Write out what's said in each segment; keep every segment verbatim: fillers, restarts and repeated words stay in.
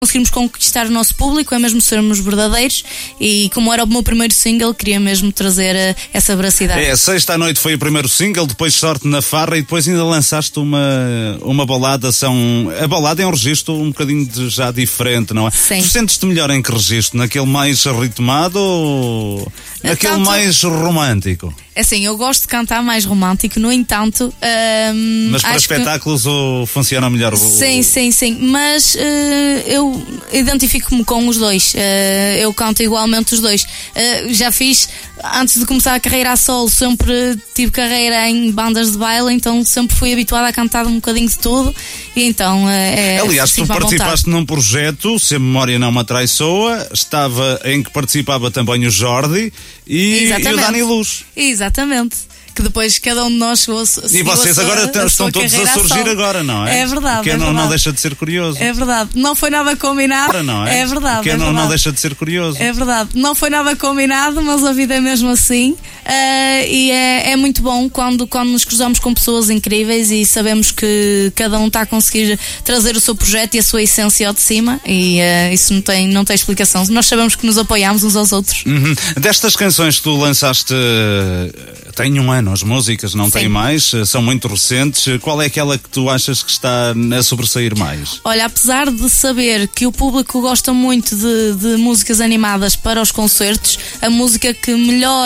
conseguirmos conquistar o nosso público, é mesmo sermos verdadeiros, e como era o meu primeiro single, queria mesmo trazer uh, essa veracidade. É, Sexta à Noite foi o primeiro single, depois Sorte na Farra, e depois ainda lançaste uma, uma balada. São, a balada é um registro um bocadinho de, já diferente, não é? Sim. Tu sentes-te melhor em que registro? Naquele mais ritmado ou naquele Tanto... mais romântico? É assim, eu gosto de cantar mais romântico, no entanto... Um, mas para acho espetáculos que... o, funciona melhor? O, sim, o... sim, sim. Mas uh, eu identifico-me com os dois. Uh, eu canto igualmente os dois. Uh, já fiz, antes de começar a carreira a solo, sempre tive carreira em bandas de baile, então sempre fui habituada a cantar um bocadinho de tudo. E então... Uh, é, Aliás, tu participaste num projeto, se a memória não me atraiçoa, estava em que participava também o Jordi e, e o Dani Luz. Exatamente. Que depois cada um de nós chegou a, e vocês a, agora a estão todos a surgir agora, não é? É verdade. Que é não, verdade. não deixa de ser curioso. É verdade. Não foi nada combinado. Não é? É verdade. Que é não, verdade. não deixa de ser curioso. É verdade. Não foi nada combinado, mas a vida é mesmo assim. Uh, e é, é muito bom quando, quando nos cruzamos com pessoas incríveis e sabemos que cada um está a conseguir trazer o seu projeto e a sua essência ao de cima. E uh, isso não tem, não tem explicação. Nós sabemos que nos apoiamos uns aos outros. Uhum. Destas canções que tu lançaste, tem um ano as músicas, não Sim. tem mais, são muito recentes. Qual é aquela que tu achas que está a sobressair mais? Olha, apesar de saber que o público gosta muito de, de músicas animadas para os concertos, a música que melhor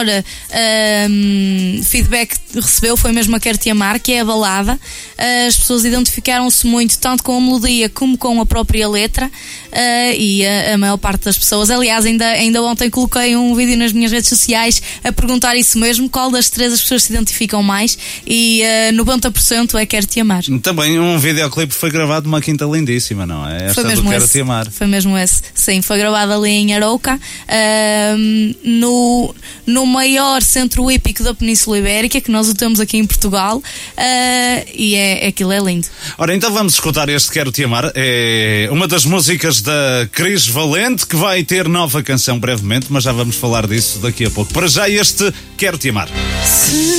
um, feedback recebeu foi mesmo a Quero Te Amar, que é a balada. As pessoas identificaram-se muito tanto com a melodia como com a própria letra, uh, e a, a maior parte das pessoas, aliás, ainda, ainda ontem coloquei um vídeo nas minhas redes sociais a perguntar isso mesmo, qual das três as pessoas se identificam mais, e uh, noventa por cento é Quero Te Amar. Também um videoclipe foi gravado numa quinta lindíssima, não é? Esta foi mesmo do Quero esse. Te Amar. Foi mesmo esse, sim, foi gravado ali em Arouca, uh, no, no maior centro hípico da Península Ibérica, que nós o temos aqui em Portugal, uh, e é, aquilo é lindo. Ora, então vamos escutar este Quero Te Amar, é uma das músicas da Cris Valente, que vai ter nova canção brevemente, mas já vamos falar disso daqui a pouco. Para já este Quero Te Amar.